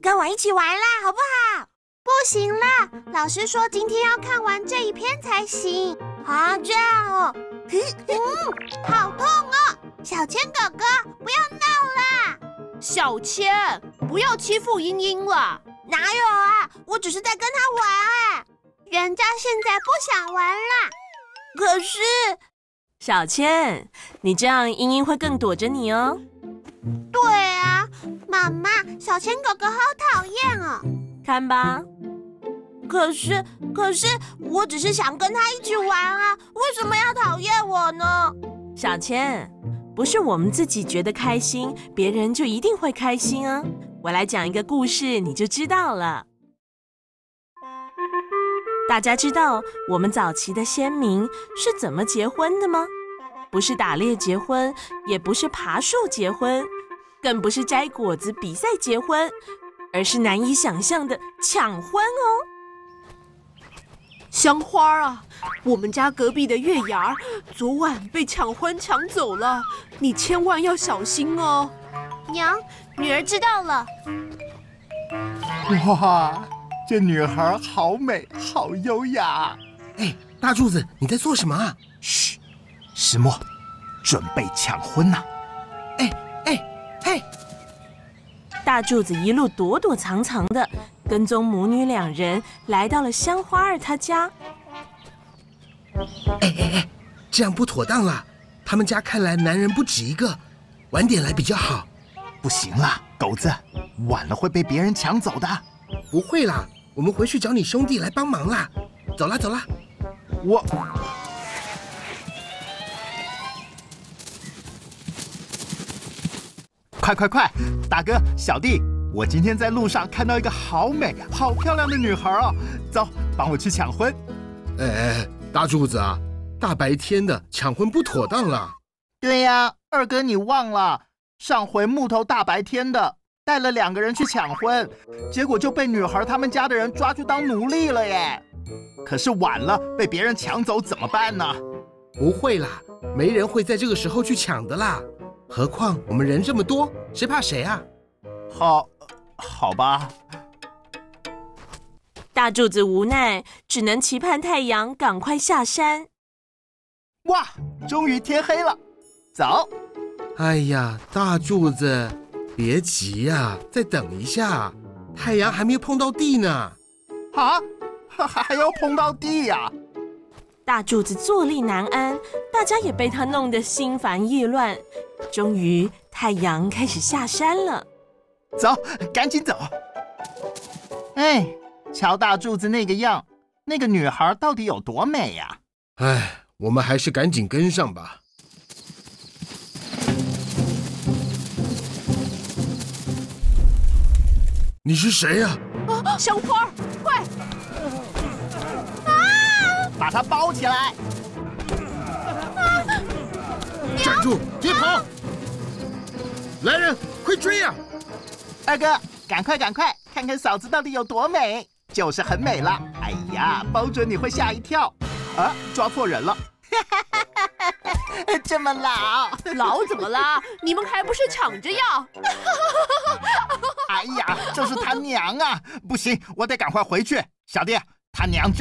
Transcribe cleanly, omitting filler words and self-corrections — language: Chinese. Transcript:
跟我一起玩啦，好不好？ 不行啦，老师说今天要看完这一篇才行。 啊，这样哦。 好痛哦！小千哥哥，不要闹啦！ 小千，不要欺负茵茵了。 哪有啊？我只是在跟他玩。 人家现在不想玩啦。 可是， 小千，你这样茵茵会更躲着你哦。 对啊，妈妈，小千哥哥好讨厌哦。 看吧。 可是，我只是想跟他一起玩啊，为什么要讨厌我呢？ 小千，不是我们自己觉得开心，别人就一定会开心啊。我来讲一个故事，你就知道了。大家知道我们早期的先民是怎么结婚的吗？不是打猎结婚，也不是爬树结婚，更不是摘果子比赛结婚，而是难以想象的抢婚哦。 香花啊，我们家隔壁的月牙昨晚被抢婚抢走了，你千万要小心哦。 娘，女儿知道了。 哇，这女孩好美，好优雅。 哎，大柱子，你在做什么啊？ 嘘，石墨，准备抢婚呐。 嘿！ 大柱子一路躲躲藏藏的，跟踪母女两人来到了香花儿她家。 哎，这样不妥当了。他们家看来男人不止一个，晚点来比较好。 不行啦，狗子，晚了会被别人抢走的。 不会啦，我们回去找你兄弟来帮忙啦。走啦。 我。快！大哥、小弟，我今天在路上看到一个好美、好漂亮的女孩哦，走，帮我去抢婚。 哎，大柱子啊，大白天的抢婚不妥当了。 对呀，二哥你忘了，上回木头大白天的带了2个人去抢婚，结果就被女孩他们家的人抓去当奴隶了耶。可是晚了被别人抢走怎么办呢？ 不会啦，没人会在这个时候去抢的啦。何况我们人这么多，谁怕谁啊？ 好吧。 大柱子无奈，只能期盼太阳赶快下山。 哇，终于天黑了，走。 哎呀，大柱子，别急呀，再等一下，太阳还没有碰到地呢。 啊，还要碰到地呀？ 大柱子坐立难安，大家也被他弄得心烦意乱。终于，太阳开始下山了。 走，赶紧走。哎，瞧大柱子那个样，那个女孩到底有多美呀？ 哎，我们还是赶紧跟上吧。你是谁呀？ 香花，快！ 把她包起来！ 站住，别跑！来人，快追呀！ 二哥，赶快，看看嫂子到底有多美，就是很美了。哎呀，包准你会吓一跳。啊，抓错人了。这么老怎么啦？你们还不是抢着要？ 哎呀，这是他娘啊！不行，我得赶快回去。小弟，他娘